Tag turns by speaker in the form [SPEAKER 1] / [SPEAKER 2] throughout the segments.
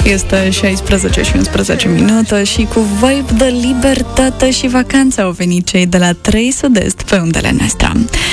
[SPEAKER 1] Este 16 și 11 minute și cu vibe de libertate și vacanță au venit cei de la 3 Sud-Est pe undele noastre.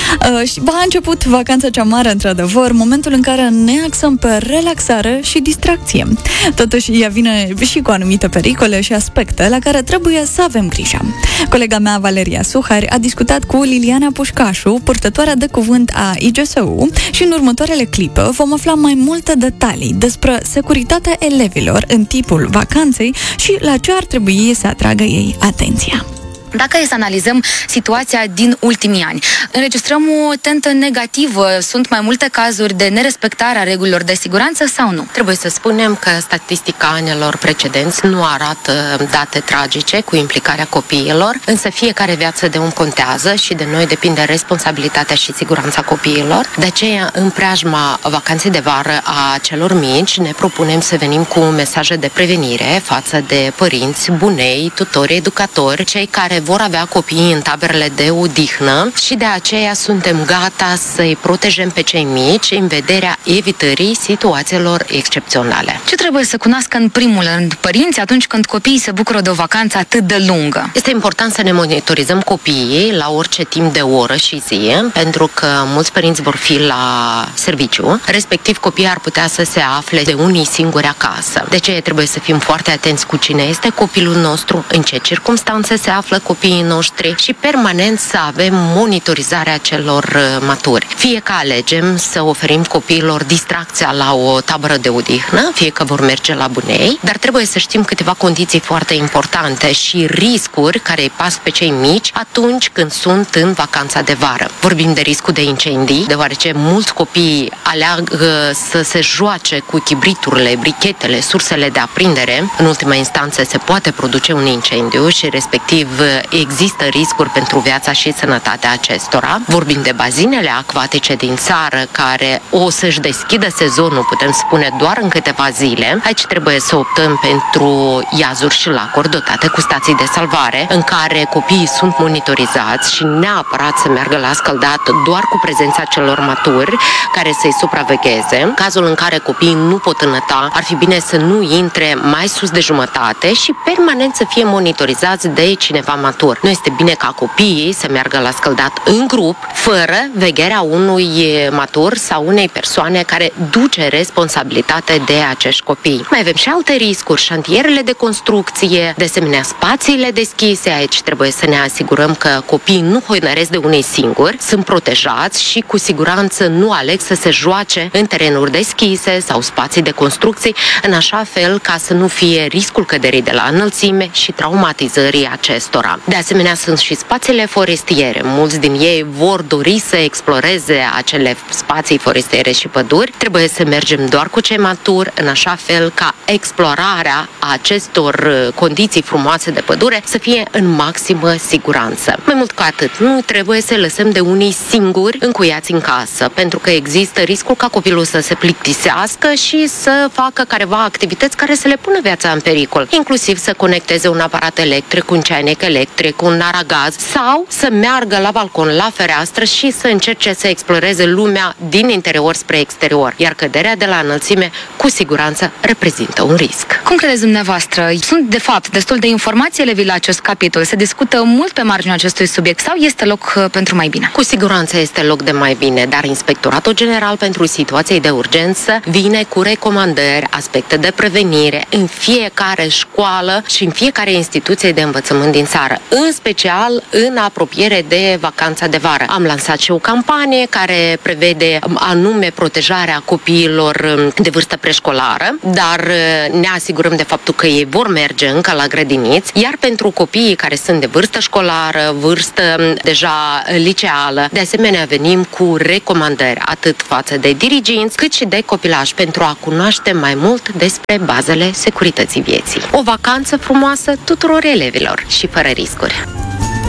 [SPEAKER 1] A început vacanța cea mare, într-adevăr, momentul în care ne axăm pe relaxare și distracție. Totuși, ea vine și cu anumite pericole și aspecte la care trebuie să avem grijă. Colega mea, Valeria Suhari, a discutat cu Liliana Pușcașu, purtătoarea de cuvânt a IGSU, și în următoarele clipe vom afla mai multe detalii despre securitatea elevilor în timpul vacanței și la ce ar trebui să atragă ei atenția.
[SPEAKER 2] Dacă e să analizăm situația din ultimii ani, înregistrăm o tentă negativă. Sunt mai multe cazuri de nerespectare a regulilor de siguranță sau nu?
[SPEAKER 3] Trebuie să spunem că statistica anilor precedenți nu arată date tragice cu implicarea copiilor, însă fiecare viață de om contează și de noi depinde responsabilitatea și siguranța copiilor. De aceea, în preajma vacanței de vară a celor mici, ne propunem să venim cu mesaje de prevenire față de părinți, bunei, tutori, educatori, cei care vor avea copiii în taberele de odihnă și de aceea suntem gata să-i protejăm pe cei mici în vederea evitării situațiilor excepționale.
[SPEAKER 2] Ce trebuie să cunoască în primul rând părinții atunci când copiii se bucură de o vacanță atât de lungă?
[SPEAKER 3] Este important să ne monitorizăm copiii la orice timp de oră și zi, pentru că mulți părinți vor fi la serviciu, respectiv copiii ar putea să se afle de unii singuri acasă. De aceea trebuie să fim foarte atenți cu cine este copilul nostru, în ce circumstanțe se află copiii noștri și permanent să avem monitorizarea celor maturi. Fie că alegem să oferim copiilor distracția la o tabără de odihnă, fie că vor merge la bunei, dar trebuie să știm câteva condiții foarte importante și riscuri care îi pas pe cei mici atunci când sunt în vacanța de vară. Vorbim de riscul de incendii, deoarece mulți copii aleagă să se joace cu chibriturile, brichetele, sursele de aprindere. În ultima instanță se poate produce un incendiu și respectiv există riscuri pentru viața și sănătatea acestora. Vorbim de bazinele acvatice din țară care o să-și deschidă sezonul, putem spune, doar în câteva zile. Aici trebuie să optăm pentru iazuri și lacuri dotate cu stații de salvare, în care copiii sunt monitorizați și neapărat să meargă la scăldat doar cu prezența celor maturi care să-i supravegheze. În cazul în care copiii nu pot înăta, ar fi bine să nu intre mai sus de jumătate și permanent să fie monitorizați de cineva matur. Nu este bine ca copiii să meargă la scăldat în grup, fără vegherea unui matur sau unei persoane care duce responsabilitate de acești copii. Mai avem și alte riscuri, șantierele de construcție, de asemenea spațiile deschise. Aici trebuie să ne asigurăm că copiii nu hoinăresc de unei singuri, sunt protejați și cu siguranță nu aleg să se joace în terenuri deschise sau spații de construcții, în așa fel ca să nu fie riscul căderii de la înălțime și traumatizării acestora. De asemenea, sunt și spațiile forestiere. Mulți din ei vor dori să exploreze acele spații forestiere și păduri. Trebuie să mergem doar cu cei maturi, în așa fel ca explorarea acestor condiții frumoase de pădure să fie în maximă siguranță. Mai mult ca atât, nu trebuie să lăsăm de unii singuri încuiați în casă, pentru că există riscul ca copilul să se plictisească și să facă careva activități care să le pună viața în pericol, inclusiv să conecteze un aparat electric, un ceainic electric, un aragaz sau să meargă la balcon, la fereastră și să încerce să exploreze lumea din interior spre exterior, iar căderea de la înălțime cu siguranță reprezintă un risc.
[SPEAKER 2] Cum credeți dumneavoastră? Sunt, de fapt, destul de informații elevii la acest capitol? Se discută mult pe marginea acestui subiect sau este loc pentru mai bine?
[SPEAKER 3] Cu siguranță este loc de mai bine, dar Inspectoratul General pentru Situații de Urgență vine cu recomandări, aspecte de prevenire în fiecare școală și în fiecare instituție de învățământ din țară, în special în apropiere de vacanța de vară. Am lansat și o campanie care prevede anume protejarea copiilor de vârstă preșcolară, dar ne asigurăm de faptul că ei vor merge încă la grădiniți, iar pentru copiii care sunt de vârstă școlară, vârstă deja liceală, de asemenea venim cu recomandări atât față de diriginți, cât și de copilaj pentru a cunoaște mai mult despre bazele securității vieții. O vacanță frumoasă tuturor elevilor și fără riscuri.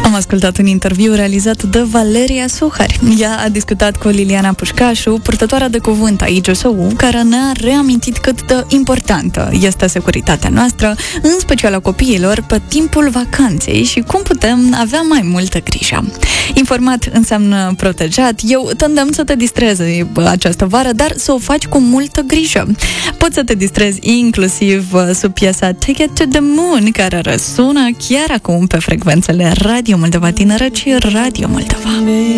[SPEAKER 1] Am ascultat un interviu realizat de Valeria Suhari. Ea a discutat cu Liliana Pușcașu, purtătoarea de cuvânt a IGSU, care ne-a reamintit cât de importantă este securitatea noastră, în special a copiilor, pe timpul vacanței și cum putem avea mai multă grijă. Informat înseamnă protejat. Eu te îndemn să te distrezi această vară, dar să o faci cu multă grijă. Poți să te distrezi inclusiv sub piesa Take It to the Moon, care răsună chiar acum pe frecvențele Radio Moldova Tineră și Radio Moldova.